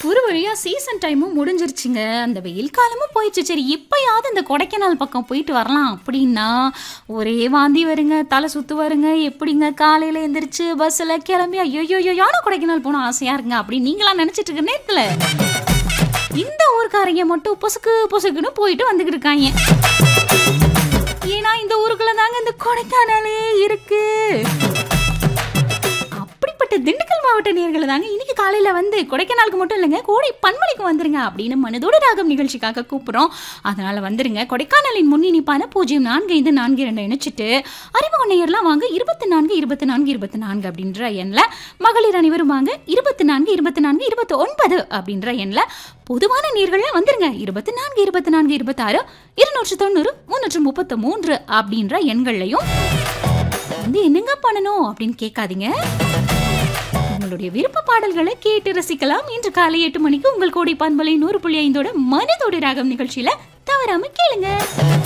ஒரு வழியா சீசன் டைமும் முடிஞ்சிருச்சுங்க. அந்த வெயில் காலமும் போயிடுச்சு. சரி இப்பயாவது இந்த கொடைக்கானல் பக்கம் போயிட்டு வரலாம் அப்படின்னா, ஒரே வாந்தி வருங்க, தலை சுத்து வருங்க. எப்படிங்க காலையில எந்திரிச்சு பஸ்ஸில் கிளம்பி ஐயோயோயோயான கொடைக்கானல் போகணும் ஆசையா இருக்குங்க அப்படின்னு நீங்களாம் நினைச்சிட்டு இருக்க நேரத்தில் இந்த ஊர்க்காரங்க மட்டும் பொசுக்கு பொசுக்குன்னு போயிட்டு வந்துக்கிட்டு இருக்காங்க. ஏன்னா இந்த ஊருக்குள்ள தாங்க இந்த கொடைக்கானலே இருக்கு. திண்டுக்கல் மாவட்ட நேயர்களை தாங்க இன்னைக்கு காலையில வந்து கொடைக்கானலுக்கு மட்டும் இல்லைங்க, கோடை பன்மலைக்கு வந்துருங்க அப்படின்னு மனதோட ராகம் நிகழ்ச்சிக்காக கூப்பிடுறோம். அதனால வந்துருங்க. கொடைக்கானலின் முன்னிணைப்பான 045442 இணைச்சிட்டு அறிமுக நேயர்லாம் வாங்க 242424 அப்படின்ற எண்ணில், மகளிர் அனைவரும் வாங்க 242429 அப்படின்ற எண்ணில், பொதுவான நேயர்கள்லாம் வந்துருங்க 242426 290 333 அப்படின்ற எண்கள்லையும் வந்து என்னங்க பண்ணணும் அப்படின்னு கேட்காதீங்க. உங்களுடைய விருப்ப பாடல்களை கேட்டு ரசிக்கலாம். இன்று காலை 8 மணிக்கு உங்கள் கோடை பண்பலை 100.5 மனதோடு ராகம் நிகழ்ச்சியில தவறாம கேளுங்க.